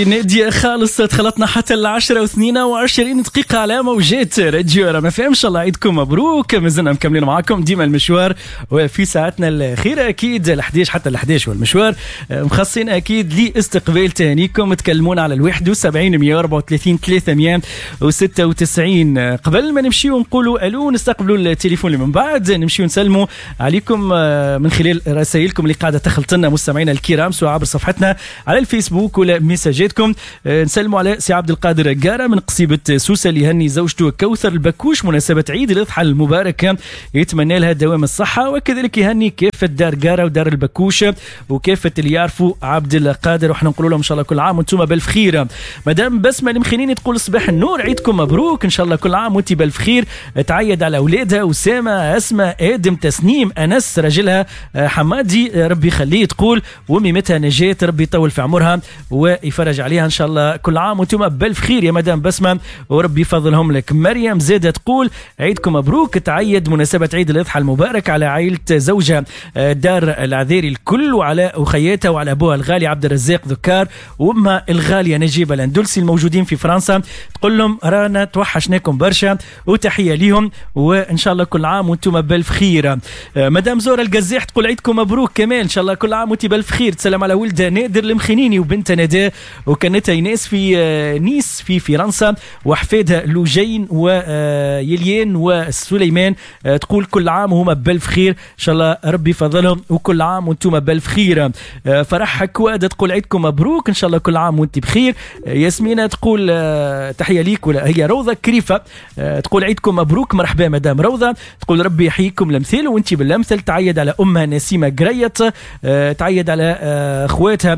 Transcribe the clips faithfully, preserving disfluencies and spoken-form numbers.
نادي خالص تخلطنا حتى العشرة واثنين وعشرين دقيقة على موجات راديو رام اف ام. ان شاء الله عيدكم مبروك. مازلنا مكملين معاكم ديما المشوار، وفي ساعتنا الأخيرة أكيد الحديش حتى الحديش والمشوار مخصصين أكيد لاستقبال تهانيكم. تكلمونا على الواحد وسبعين مية وأربعة وثلاثين ثلاثمية وستة وتسعين. قبل ما نمشيو نقولوا ألو نستقبلوا التليفون اللي من بعد نمشيو نسلموا عليكم من خلال رسائلكم اللي قاعدة تخلط لنا مستمعينا الكرام سواء عبر صفحتنا على الفيسبوك ولا ميساجات. نسلموا على سي عبد القادر قارة من قصيبة سوسة اللي يهني زوجته كوثر البكوش مناسبة عيد الأضحى المبارك، يتمنى لها دوام الصحة. وكذلك يهني كافة دار قارة ودار البكوش وكافة اللي يعرفوا عبد القادر، وحنا نقول لهم إن شاء الله كل عام وانتم بالف خير. مدام بسمة المخينين تقول صباح النور عيدكم مبروك، إن شاء الله كل عام وانت بالف خير. تعيد على أولادها أسامة أسماء آدم تسنيم أنس رجلها حمادي ربي يخليه، تقول وميمتها نجاة ربي يطول في عمرها ويفرج عليها ان شاء الله كل عام وانتم بالف خير يا مدام بسمه وربي يفضلهم لك. مريم زاده تقول عيدكم مبروك، تعيد مناسبه عيد الاضحى المبارك على عائله زوجها دار العذيري الكل وعلى اخياتها وعلى ابوها الغالي عبد الرزاق ذكار وامها الغاليه نجيبه الاندلسي الموجودين في فرنسا. تقول لهم رانا توحشناكم برشا وتحيه ليهم وان شاء الله كل عام وانتم بالف خير. مدام زوره القزاح تقول عيدكم مبروك كمان، ان شاء الله كل عام وانت بالف خير. تسلم على ولدها نادر المخينيني وبنتها ندى وكانت يناس في نيس في فرنسا وحفيدها لوجين ويليان وسليمان. تقول كل عام وهم بالف خير، ان شاء الله ربي يفضلهم وكل عام وانتم بالف خير. فرح كوادة تقول عيدكم مبروك، ان شاء الله كل عام وانت بخير. ياسمينة تقول تحية ليك، ولا هي روضة كريفة تقول عيدكم مبروك مرحبا مدام روضة. تقول ربي يحييكم الامثال وانت بالامثل. تعيد على امها نسيمة قريت، تعيد على اخواتها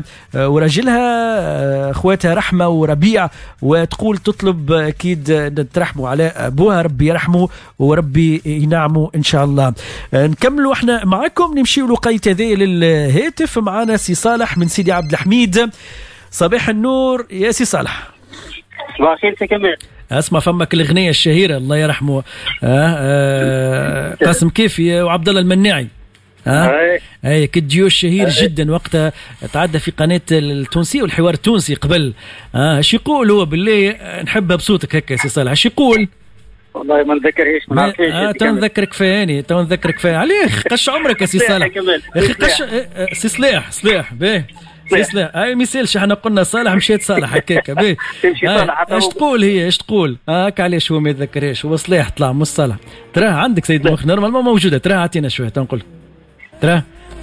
ورجلها اخواتها رحمه وربيع، وتقول تطلب اكيد ترحموا على ابوها ربي يرحمه وربي ينعمه ان شاء الله. نكملوا احنا معكم نمشيوا لقيت هذه للهاتف. معنا سي صالح من سيدي عبد الحميد. صباح النور يا سي صالح. صباح الخير سي كمال. اسمع فمك الاغنيه الشهيره الله يرحمه آه آه قاسم كيفي وعبد الله المناعي. ها اي كديو الشهير جدا وقتها تعدى في قناه التونسيه والحوار التونسي قبل. اه اش يقول هو بالله نحبها بصوتك هكا سي صالح اش يقول؟ والله ما نذكرهاش ما نعرفش. اه تو نذكرك فاني تو نذكرك فاني عليه قش عمرك يا سي صالح يا اخي قش سي صلاح صلاح باهي سي صلاح اي ميسالش احنا قلنا صالح مشيت صالح هكاك باهي. اش تقول هي اش تقول هاك علاش هو ما يتذكرهاش هو صلاح طلع مش صالح. تراه عندك سيد المخ نورمال ما موجوده. تراه عطينا شويه تنقول ترى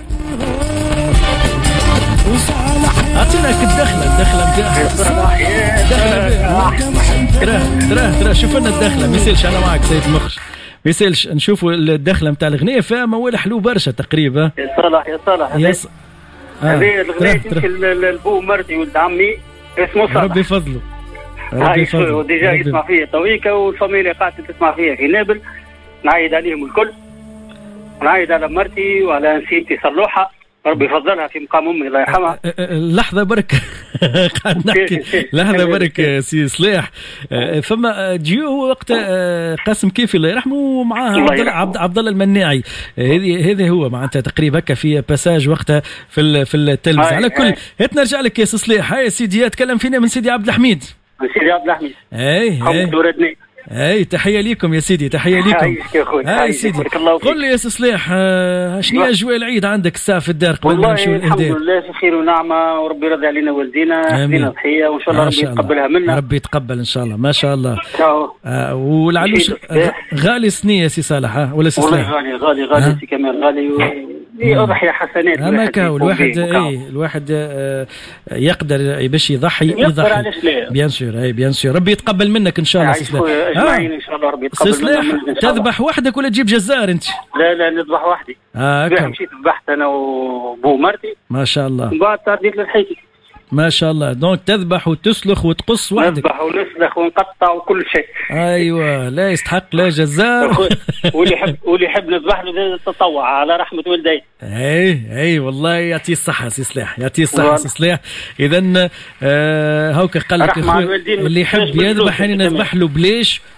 اعطينا الدخله الدخله نتاعها ترى ترى ترى شوف لنا الدخله ما يسالش انا معك سيد المخرج ما يسالش نشوفوا الدخله نتاع الاغنيه فما ولا حلو برشا تقريبا. يا صالح يا صالح يس هذه الاغنيه تمشي لابو مرتي ولد عمي اسمه صالح ربي يفضله ربي يفضله ديجا يسمع فيا تويكا والفاميليا قاعده تسمع فيا في نابل. نعيد عليهم الكل، نعيد على مرتي وعلى نسيتي صلوحة ربي يفضلها في مقام امي الله يرحمها. لحظه برك قاعد نحكي لحظه برك سي صلاح. فما جيو وقت قاسم كيفي الله يرحمه ومعاه عبد عبد الله المناعي. هذه هذا هو معناتها تقريبا هكا في باساج وقتها في في التلفزيون. على كل هات نرجع لك يا سي صلاح. هاي سيدي تكلم فينا من سيدي عبد الحميد. من سيدي عبد الحميد اي اي اي تحية ليكم يا سيدي تحية ليكم. هاي سيدي قل لي يا سي صلاح آه شنو اجواء العيد عندك الساعة في الدار قبل ما نمشيو للإهداء؟ الحمد لله في خير ونعمة وربي يرضي علينا والدينا دينا ضحية وان شاء الله ربي يتقبلها منا. ربي يتقبل ان شاء الله ما شاء الله. آه والعلوش غالي سنية سي صالح ها ولا سي صلاح؟ غالي غالي غالي سي كمال غالي أضحية حسنات. أما كاو الواحد أي الواحد آه يقدر باش يضحي يضحي بيان سور أي بيان سور. ربي يتقبل منك إن شاء الله سي صلاح. أجمعين إن شاء الله ربي يتقبل منك. تذبح وحدك ولا تجيب جزار أنت؟ لا لا نذبح وحدي. آه مشيت ذبحت أنا وبو مرتي. ما شاء الله. بعد ترديت للحيتي. ما شاء الله. دونك تذبح وتسلخ وتقص وحدك. نذبح ونسلخ ونقطع وكل شيء. ايوه لا يستحق لا جزار. واللي يحب واللي يحب نذبح له تطوع على رحمه والدي. اي اي والله يعطيه الصحه سي صلاح يعطيه الصحه سي صلاح. اذا آه هاوك قال لك اللي يحب يذبح يعني نذبح له بليش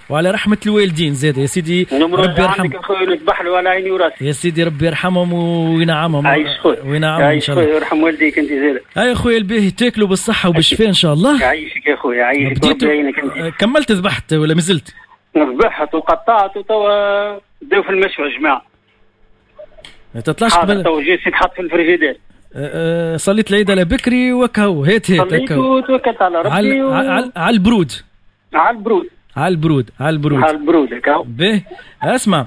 وعلى رحمه الوالدين زاد يا سيدي، ربي يرحمهم. اخويا نذبح له على عيني وراسي يا سيدي، ربي يرحمهم وينعمهم. عايش خويا، وينعمهم ان شاء الله. عايش يرحم والديك انت زاد. اي خويا الباهي، تاكلوا بالصحه وبالشفاء ان شاء الله. يعيشك يا خويا، يعيشك ربي يعينك انت. كملت ذبحت ولا مازلت؟ ذبحت وقطعت وتوا بداو في المشوى يا جماعه. ما تطلعش قبل تو جيت تحط في الفريجيدير. أه صليت العيد على بكري وكهو هيت هيت صليت وتوكلت على ربي. على و... على على البرود. على البرود. على البرود على البرود على البرود هكا. باهي اسمع،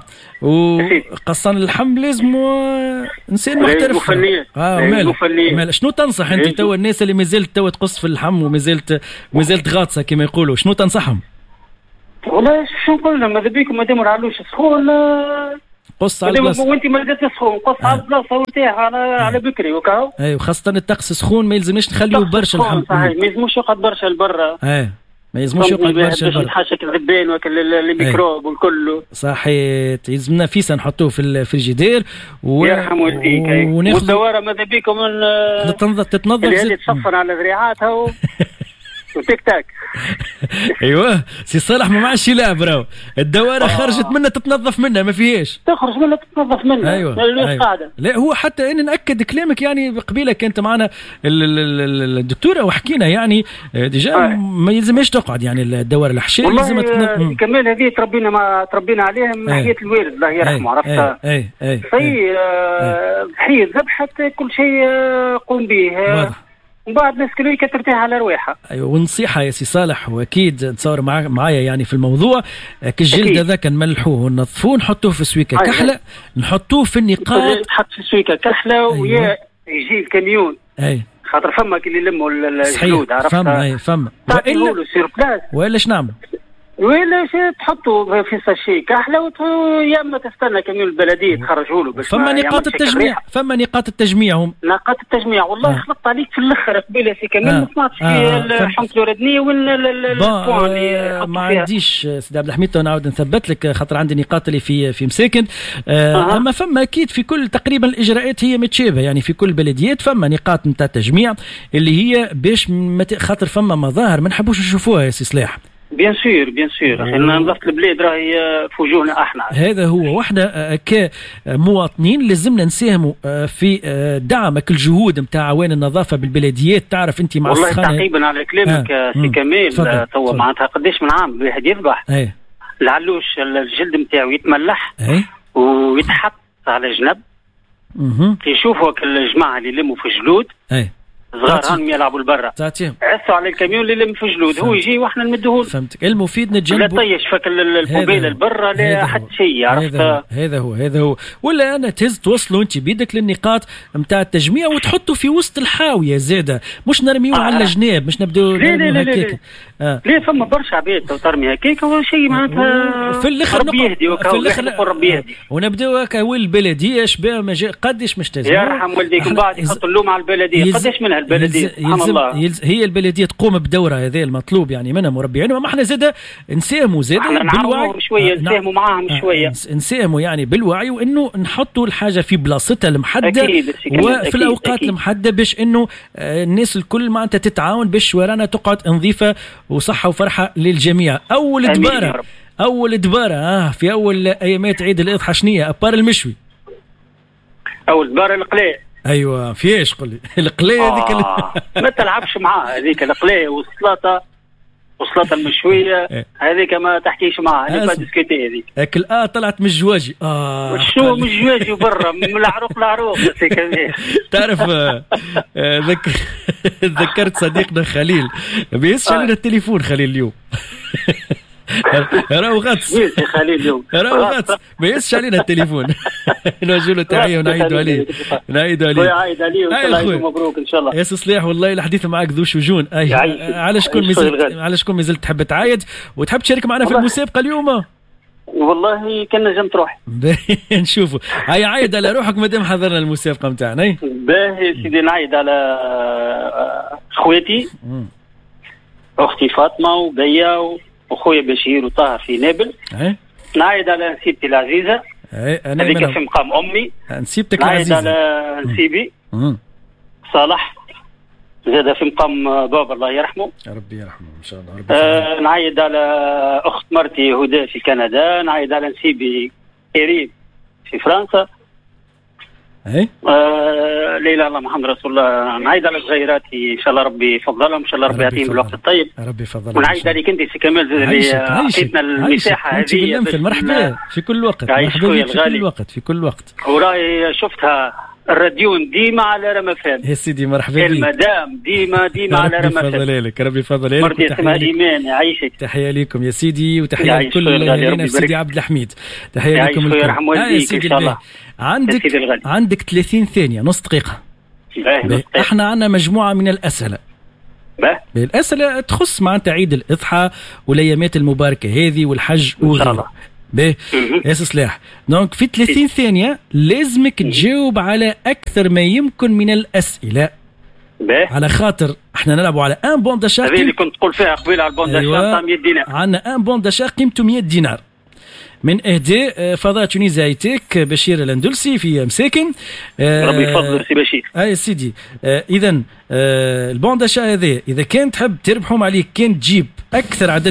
وقصان اللحم لازم انسان محترف. اه مال مال شنو تنصح انت توا الناس اللي مازالت توا تقص في اللحم ومازالت مازالت غاطسه كما يقولوا، شنو تنصحهم؟ والله شو نقول لهم، ماذا بيكم ما دام علوش سخون قص على البلاصه، وانت ما لقيتش سخون قص على البلاصه وارتاح على على بكري وكاو. اي وخاصه الطقس سخون ما يلزمناش نخليوه برشا اللحم. صحيح، ما يلزموش يقعد برشا لبرا. اي ما يلزموش يقعد برشا لبرا، الحاشك الذبان وكل الميكروب والكل. صحيح، يلزمنا فيسا نحطوه في الفريجيدير و... يرحم والديك. وناخذ والدواره ماذا بيكم تتنظف تتنظف اللي تصفر على ذريعاتها و... وتيك تاك. ايوه سي صالح ما معش يلعب راهو، الدواره آه. خرجت منها تتنظف منها ما فيهاش، تخرج منها تتنظف منها. ايوه, أيوة. قاعده. لا هو حتى ان ناكد كلامك، يعني قبيله كانت معنا الدكتوره وحكينا يعني ديجا آه. ما يلزمش تقعد يعني الدواره الحشيه لازم تتنظف. كمال هذه تربينا ما تربينا عليها من ناحيه الوالد الله يرحمه، عرفتها. اي اي اي هي ذبحت كل شيء قوم به. واضح. وبعد الناس كلها ترتاح على رواحها. ايوه ونصيحه يا سي صالح، واكيد تصور معايا معايا يعني في الموضوع، كالجلد هذاك نملحوه وننظفوه نحطوه في سويكه أيوة. كحله نحطوه في النقاط، تحط في سويكه كحله. أيوة. ويا يجي الكاميون. اي خاطر فمك اللي يلموا الجلود، عرفت. فم اي فم والا سير بلاص والا ايش نعمل؟ ولا شيء تحطوا في ساشي كحله وت... يا اما تستنى كاميون البلديه تخرجوا له. بس فما نقاط التجميع، فما نقاط التجميع هم نقاط التجميع. والله آه. خلطت عليك في الاخر قبيله سي كامل آه. ما سمعتش آه. في الحمض الوردني ولا البوان اللي ما عنديش سيدي عبد الحميد. نعاود نثبت لك خاطر عندي نقاط اللي في في مساكن. آه. آه. اما فما اكيد في كل تقريبا الاجراءات هي متشابهه، يعني في كل بلديات فما نقاط نتاع تجميع اللي هي باش مت... خاطر فما مظاهر ما نحبوش نشوفوها يا سي صلاح. بيان سور بيان سور، احنا نظافه البلاد راهي في وجوهنا احنا. هذا هو، واحنا كمواطنين لازمنا نساهموا في دعمك الجهود نتاع عوان النظافه بالبلديات. تعرف انت مع والله تعقيبا على كلامك آه. سي كمال، توا معناتها قداش من عام الواحد يذبح ايه. لعلوش الجلد نتاعو يتملح ايه. ويتحط على جنب يشوفوا الجماعه اللي يلموا في جلود ايه صغار هانم يلعبوا البرا تعطيهم عسوا على الكاميون اللي يلم في جلود، هو يجي واحنا نمدوه. فهمتك. المفيد نتجنبوا لا طيش فك البوبيله البرا لا حتى شيء، عرفت. هذا هو هذا هو ولا انا تهز توصلوا انت بيدك للنقاط نتاع التجميع وتحطوا في وسط الحاويه زاده، مش نرميوه آه. على الجناب، مش نبداو نرميوه هكاك. آه. ليه فما برشا عباد ترمي هكاك هو شيء معناتها في الاخر ربي يهدي وكا في الاخر ربي يهدي. ونبداو هكا والبلديه شباب ما جا قداش مش تلزم يرحم والديك من بعد يحط اللوم على البلديه. قداش منها البلديه سبحان الله. يلز هي البلديه تقوم بدورها هذا المطلوب يعني منها مربيين، وما احنا زاده نساهموا زاده بالوعي شويه، نساهموا معاهم شويه، نساهموا يعني بالوعي، وانه نحطوا الحاجه في بلاصتها المحدده وفي الاوقات المحدده باش انه الناس الكل معناتها تتعاون باش ورانا تقعد نظيفه وصحه وفرحه للجميع. اول دباره اول دباره اه في اول ايامات عيد الاضحى شنيه ابار المشوي؟ اول دباره القلاع. ايوه في ايش قل لي القلاع هذيك آه. ما تلعبش معاها هذيك القلاع والسلطه والسلطه المشويه هذيك ما تحكيش معاها، هذيك ما ديسكوتي هذيك. اكل اه طلعت من الجواجي. اه شو من الجواجي برا من العروق لعروق كذا. تعرف آه ذكر ذكرت صديقنا خليل بيسش علينا التليفون خليل اليوم. راهو غطس خليل اليوم راهو غطس ما يسش علينا التليفون. نوجه له تحيه ونعيدوا عليه نعيدوا عليه ويعيد عليه وعيد مبروك ان شاء الله. يا سي صلاح والله الحديث معك ذو شجون. اي على شكون مازلت على شكون مازلت تحب تعايد وتحب تشارك معنا في المسابقه اليوم؟ والله كان نجم تروح نشوفوا. هيا عايد على روحك مادام حضرنا المسابقه نتاعنا. باهي سيدي نعيد على اخواتي اختي فاطمه وبيا وخويا بشير وطاهر في نابل. ايه نعيد على نسيبتي العزيزه. ايه انا هذيك في مقام امي. نسيبتك العزيزه. نعيد على نسيبي صالح زاد في مقام بابا الله يرحمه. يا ربي يرحمه ان شاء الله. ربي آه نعيد على اخت مرتي هدى في كندا، نعيد على نسيبي كريم في فرنسا. اي آه لا اله الا محمد رسول الله. نعيد على صغيراتي ان شاء الله ربي يفضلهم، ان شاء الله ربي يعطيهم الوقت الطيب. يا ربي يفضلهم. ونعيد عليك انت سي كمال اللي اعطيتنا المساحه هذه. في مرحبا في كل وقت، مرحبا في كل وقت في كل وقت. وراي شفتها الراديون ديما على رمفان يا سيدي. مرحبا بك المدام ديما ديما على رمفان. ربي يفضل لك، ربي يفضل لك. مرتي اسمها ايمان يعيشك. تحيه لكم يا سيدي، وتحيه لكل اهالينا سيدي عبد الحميد. تحيه لكم الكل. آه يا سيدي الله. عندك عندك ثلاثين ثانيه، نص دقيقه. باهي. احنا عندنا مجموعه من الاسئله. باهي. الاسئله تخص معناتها عيد الاضحى والايامات المباركه هذه والحج وغيره. باهي يا سلاح. دونك في ثلاثين ثانيه لازمك تجاوب على اكثر ما يمكن من الاسئله. باهي. على خاطر احنا نلعبوا على ان بون داشا. هذه اللي كنت تقول فيها قبيله على البون داشا تاع مية دينار. عندنا ان بون داشا قيمته مية دينار من اهداء فضاء تونيزيا ايتيك بشير الاندلسي في مساكن. ربي يفضل سي بشير. اي سيدي. اذا البون داشا هذا اذا كان تحب تربحهم عليك، كان تجيب اكثر عدد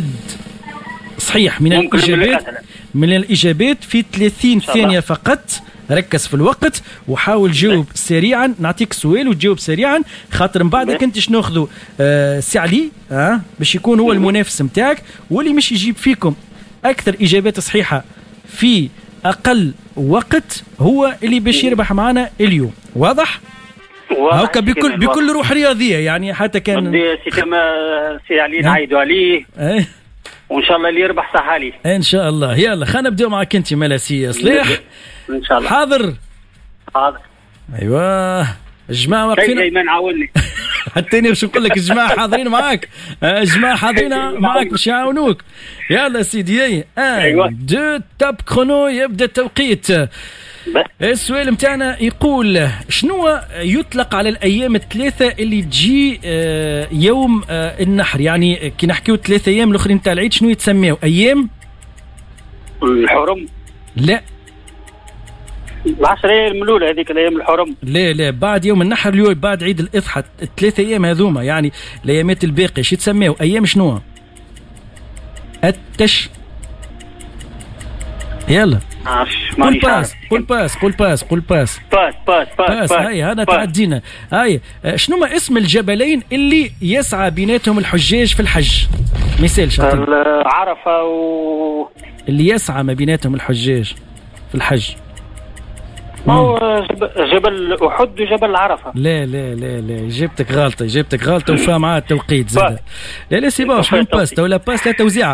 صحيح من الاجابات من الاجابات في ثلاثين ثانيه فقط. ركز في الوقت وحاول جاوب سريعا. نعطيك سؤال وتجاوب سريعا، خاطر من بعد كنت شنو ناخذوا آه سي علي آه باش يكون هو المنافس نتاعك، واللي مش يجيب فيكم اكثر اجابات صحيحه في اقل وقت هو اللي باش يربح معنا اليوم. واضح؟ هاكا بكل بكل روح رياضيه يعني. حتى كان سي كما سي علي نعيدوا عليه ايه، وان شاء الله اللي يربح صح عليه ان شاء الله. يلا خلينا نبداو معك انت ملاسي صليح ان شاء الله. حاضر حاضر. ايوه الجماعه واقفين. دايما نعاونني حتى انا باش نقول لك الجماعه حاضرين معاك، الجماعه حاضرين معاك باش يعاونوك. يلا سيدي. ايوه دو تاب كرونو يبدا التوقيت. السؤال متاعنا يقول شنو يطلق على الايام الثلاثه اللي تجي يوم النحر؟ يعني كي نحكيو ثلاثه ايام الاخرين تاع العيد شنو يتسميو؟ ايام الحرم؟ لا العشر ايام الاولى هذيك الايام الحرم. لا لا بعد يوم النحر اليوم بعد عيد الاضحى الثلاثه ايام هذوما يعني الايامات الباقيه شو تسميو؟ ايام شنو؟ التش يلا قول باس قول باس قول باس قول باس باس باس باس هاي هذا تعدينا. هاي شنو ما اسم الجبلين اللي يسعى بيناتهم الحجاج في الحج؟ مثال شاطر. عرفه و اللي يسعى ما بيناتهم الحجاج في الحج. هو جبل أحد وجبل عرفة. لا لا لا لا جبتك غلطة جبتك غلطة وفا معاه التوقيت زاد. لا لا سي بون شنو باس ولا باس لا توزيعة.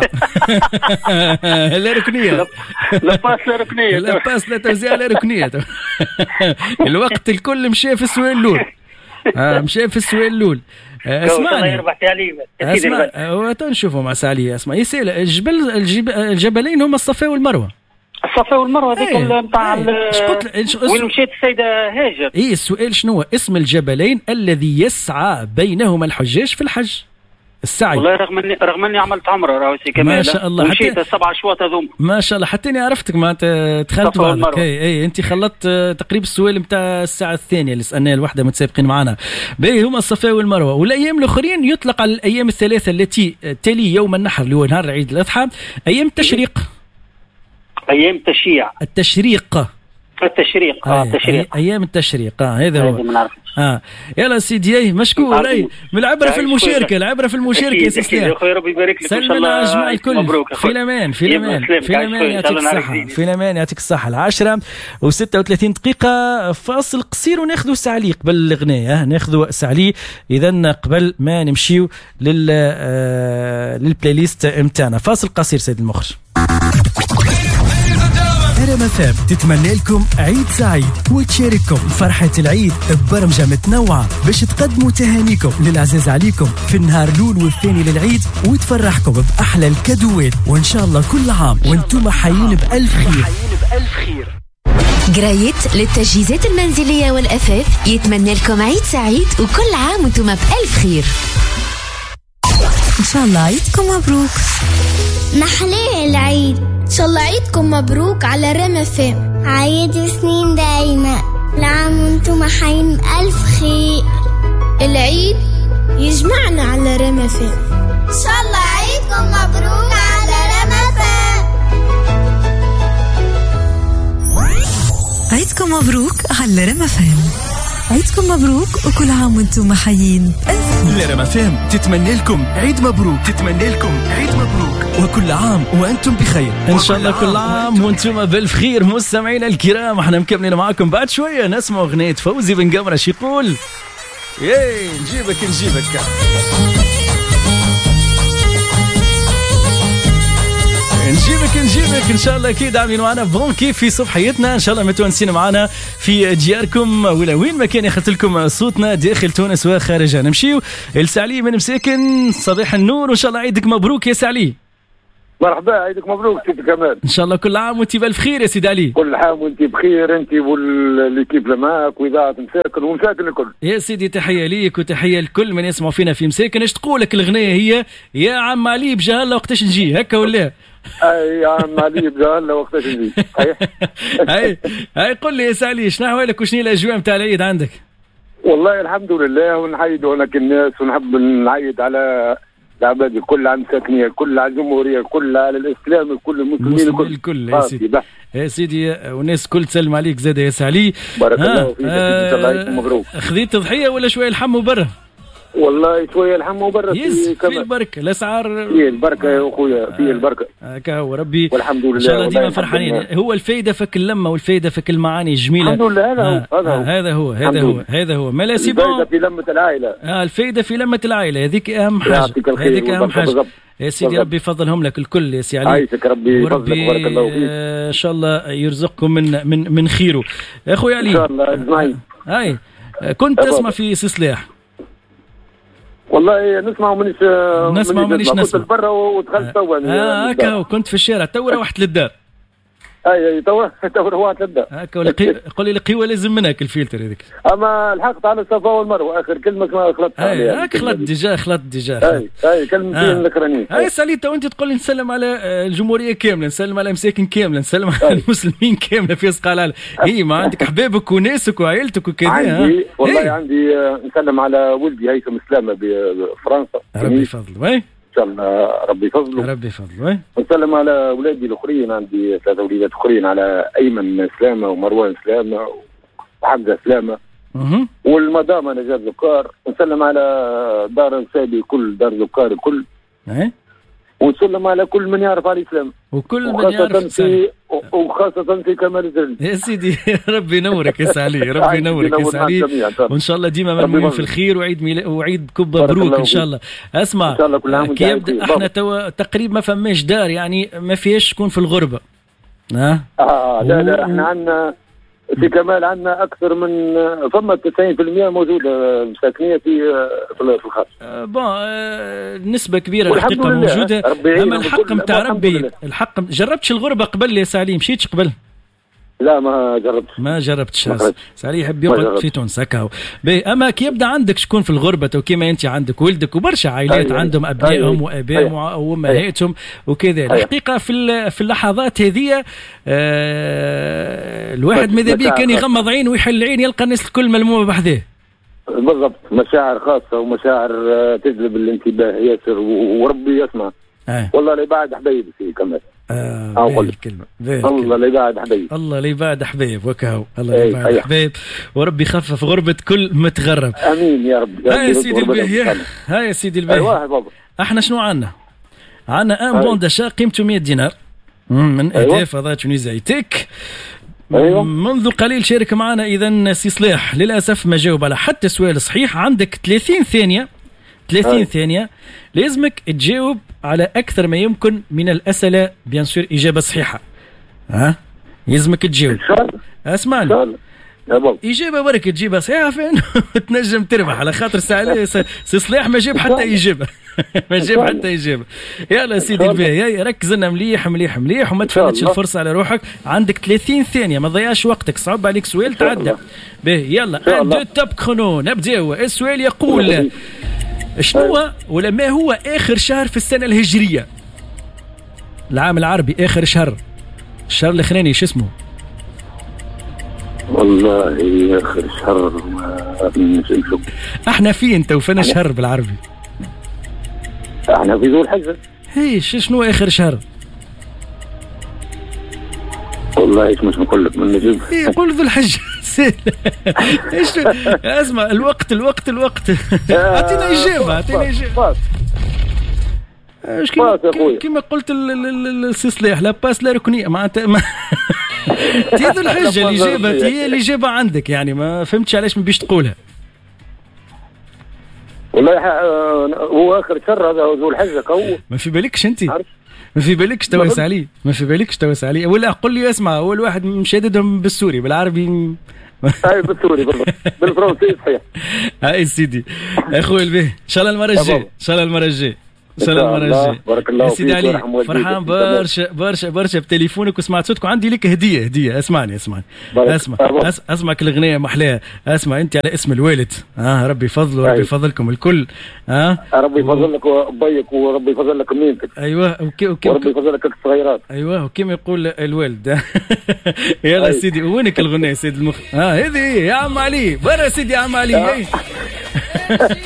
لا ركنية. لا باس لا ركنية. لا باس لا توزيعة لا ركنية. الوقت الكل مشى في السؤال الأول. آه مشى في السؤال الأول. اسمعني اسمع وتنشوفوا مع سالي. اسمع يسال الجبل الجبلين هما الصفا والمروة. الصفا والمروه هذيك نتاع وين مشيت السيده هاجر. اي السؤال شنو اسم الجبلين الذي يسعى بينهما الحجاج في الحج؟ السعي. والله رغم اني رغم اني عملت عمره راهو سي كمال. ما شاء الله. مشيت السبع اشواط هذوم. ما شاء الله حتى اني عرفتك ما دخلت بعضك. اي اي انت خلطت تقريبا السؤال نتاع الساعه الثانيه اللي سالناها الوحده متسابقين معنا. باهي هما الصفا والمروه. والايام الاخرين يطلق على الايام الثلاثه التي تلي يوم النحر اللي هو نهار عيد الاضحى ايام التشريق. ايام تشيع. التشريق. التشريق اه التشريق. ايام التشريق اه هذا هو. اه يلا سيدي مشكور. اي من العبره في المشاركه العبره في المشاركه يا سيدي. اخويا ربي يبارك لك ان شاء الله. سلمنا الكل. مبروك في الامان في الامان في الامان يعطيك الصحه في الامان يعطيك الصحه. العاشرة وستة وثلاثين دقيقه فاصل قصير وناخذوا ساعلي قبل الاغنيه. ناخذوا ساعلي اذا قبل ما نمشيو لل آه للبلاي ليست نتاعنا. فاصل قصير سيد المخرج. رمفام تتمنى لكم عيد سعيد وتشارككم فرحة العيد ببرمجة متنوعة باش تقدموا تهانيكم للعزيز عليكم في النهار الأول والثاني للعيد وتفرحكم بأحلى الكادوات وإن شاء الله كل عام وانتم حيين بألف خير. جرايت للتجهيزات المنزلية والأثاث يتمنى لكم عيد سعيد وكل عام وانتم بألف خير. إن شاء الله عيدكم مبروك. نحليه العيد إن شاء الله عيدكم مبروك على رمفام. عيد سنين دايما العام وانتم حين ألف خير. العيد يجمعنا على ريم اف ام. ان شاء الله عيدكم مبروك على ريم اف ام. عيدكم مبروك على ريم اف ام. عيدكم مبروك وكل عام وانتم حيين. ريم اف ام تتمنى لكم عيد مبروك، تتمنى لكم عيد مبروك وكل عام وانتم بخير. ان شاء الله كل عام وانتم بالف خير. مستمعينا الكرام احنا مكملين معاكم بعد شويه نسمع اغنيه فوزي بن قمرش يقول ياي نجيبك نجيبك. نجيبك نجيبك ان شاء الله اكيد عاملين معنا بون كيف في صبحيتنا. ان شاء الله متونسين معنا في دياركم ولا وين ما كان يخلط لكم صوتنا داخل تونس وخارجها. نمشيو لسعلي من مساكن. صباح النور وان شاء الله عيدك مبروك يا سعلي. مرحبا عيدك مبروك سيدي كمال. ان شاء الله كل عام وانت بالف خير يا سيدي علي. كل عام وانت بخير انت والليكيب اللي معاك واذاعه مساكن ومساكن الكل. يا سيدي تحيه ليك وتحيه لكل من يسمعوا فينا في مساكن. ايش تقول لك الاغنيه هي يا عم علي بجهله وقتاش نجي هكا ولا؟ اي يا عم علي بجهله وقتاش نجي. هاي هاي قل لي يا سعلي شنو احوالك وشنو الاجواء نتاع العيد عندك؟ والله الحمد لله ونحيد هناك الناس ونحب نعيد على العباد الكل، على المساكنيه الكل، على الجمهوريه الكل، على الاسلام الكل، المسلمين الكل الكل يا سيدي. يا سيدي والناس الكل تسلم عليك زاد يا سعلي. بارك الله فيك. ان شاء الله عليكم مبروك. خذيت تضحيه ولا شويه الحم وبرا؟ والله شويه الحم وبرا. في في البركه الاسعار في البركه يا اخويا في البركه هكا هو ربي والحمد لله. ان شاء الله ديما فرحانين. هو الفايده فك اللمه والفايده فك المعاني الجميله. الحمد لله. هذا هو هذا هو هذا هو هذا هو ما لا سي بون. الفايده في لمه العائله. اه الفايده في لمه العائله هذيك اهم حاجه. هذيك اهم حاجه يا سيدي. ربي يفضلهم لك الكل يا سي علي. عايشك ربي يفضلك بارك الله فيك. آه ان شاء الله يرزقكم من من من خيره يا اخويا علي. ان شاء الله اسمعي. هاي كنت تسمع في سلاح؟ والله نسمع ومانيش نسمع ومانيش نسمع. كنت برا ودخلت توا. اه هكا كنت في الشارع تو روحت للدار. اي اي تو تو روحت للدار هكا. قول لي القهوه لازم منك الفلتر هذيك. اما لحقت على الصفا والمروه اخر كلمه ما خلطت عليها. هاك خلط ديجا خلط ديجا. اي اي كلمتين الاخرانيين. هاي سالي تو انت تقول لي نسلم على الجمهوريه كامله، نسلم على مساكن كامله، نسلم على المسلمين كامله في سقال. هي ما عندك حبابك وناسك وعائلتك وكذا؟ عندي والله هي. عندي نسلم على ولدي هيثم سلامه بفرنسا. ربي يفضل. وي ان شاء الله ربي يفضله. ربي يفضله. ونسلم على اولادي الاخرين، عندي ثلاثه اولاد اخرين، على ايمن سلامه ومروان سلامه وحمزه سلامه اها والمدام نجاة زكار. ونسلم على دار السابي كل دار زكار الكل. ايه ونسلم على كل من يعرف علي سلام وكل من يعرف في وخاصة في كمال الزرني. يا سيدي ربي ينورك يا سعلي. ربي ينورك يا سعلي وان شاء الله ديما ملمومين في الخير وعيد ميلاد وعيدكم مبروك ان شاء الله. اسمع ان شاء الله كل عام كي يبدا احنا توا تقريبا ما فماش دار يعني ما فيهاش تكون في الغربة. ها اه لا لا احنا عندنا في كمال عندنا اكثر من فما تسعين بالمئة موجوده مساكنيه في في الخاص. آه بون آه نسبه كبيره الحقيقه موجوده. اما الحق نتاع ربي الحق. جربتش الغربه قبل يا سعلي؟ مشيتش قبل؟ لا ما جربتش. ما جربتش. سعلي يحب يقعد في تونس هكا. اما كي يبدا عندك شكون في الغربه وكيما انت عندك ولدك وبرشا عائلات أيه عندهم ابنائهم أيه وابائهم أيه وامهاتهم وكذا. أيه الحقيقه في في اللحظات هذه آه الواحد ماذا بيه كان يغمض عين ويحل عين يلقى الناس الكل ملمومه بحذاه. بالضبط. مشاعر خاصه ومشاعر تجذب الانتباه ياسر وربي يسمع. أيه. والله لا يبعد حبايبي في كمال. آه أقول الكلمة. الله لا يبعد حبايب. الله لا يبعد حبايب وكهو. الله لا يبعد حبايب وربي يخفف غربة كل متغرب. امين يا رب. هاي يا سيدي الباهي. هاي يا سيدي الباهي. ايوه بابا. احنا شنو عندنا؟ عندنا ان بون داشا قيمته مئة دينار من اهداف فضاء تونيزيا تك. أيوة. منذ قليل شارك معنا اذا سي صلاح. للاسف ما جاوب على حتى سؤال صحيح. عندك ثلاثين ثانية ثلاثين أيوة. ثانية لازمك تجاوب على أكثر ما يمكن من الأسئلة بيان سور إجابة صحيحة. ها لازمك تجاوب. اسمعني إجابة برك تجيبها صحيحة فين تنجم تربح على خاطر سي صلاح ما جاب حتى إجابة. ما جاب حتى إجابة. يلا سيدي الباهي ركز لنا مليح مليح مليح وما تفوتش الفرصة على روحك. عندك ثلاثين ثانية ما تضيعش وقتك. صعب عليك سؤال تعدى باهي. يلا ان دو توب كرونو نبداو. السؤال يقول شنو ولا ما هو آخر شهر في السنة الهجرية؟ العام العربي آخر شهر. الشهر الأخراني شو اسمه؟ والله اخر شهر ما نمشيو. احنا في انت وفينا شهر بالعربي. احنا في ذو الحجه. هي شنو اخر شهر؟ والله ايش مش نقول لك من نجيب. ايه قول ذو الحجه. ايش اسمع الوقت الوقت الوقت. اعطينا اجابه اعطينا اجابه. ايش كيما كيما قلت السي صليح لا باس لا ركنيه معناتها تي ذو الحجه الاجابه هي الاجابه عندك يعني ما فهمتش علاش ما بيش تقولها. والله هو اخر شهر هذا ذو الحجه هو. ما في بالكش انت ما في بالكش توس عليه ما في بالكش توس عليه ولا قل لي اسمع اول واحد مشددهم بالسوري بالعربي. اي بالسوري بالضبط بالفرنسي صحيح. هاي سيدي اخوي البيه ان شاء الله المره الجايه ان شاء الله المره الجايه ان شاء الله المره الجايه. بارك الله فيك سيدي علي فرحان برشا برشا برشا بتليفونك وسمعت صوتك وعندي لك هديه هديه اسمعني اسمعني اسمع أس اسمعك الاغنيه محلاها. اسمع انت على اسم الوالد اه ربي يفضله ربي يفضلكم الكل اه ربي يفضل لك وابيك وربي يفضل لك مينتك. ايوه اوكي اوكي وربي يفضل لك الصغيرات. ايوه وكما يقول الوالد. يلا سيدي وينك الاغنيه سيد المخ اه هذه يا عم علي برا سيدي يا عم علي.